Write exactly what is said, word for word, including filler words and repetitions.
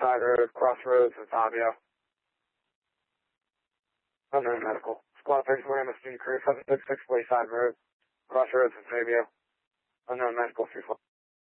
Wayside Road, Crossroads, and Fabio. Unknown medical. Squad thirty-four, M S G crew, seven six six Wayside Road, Crossroads, and Fabio. Unknown medical, three four.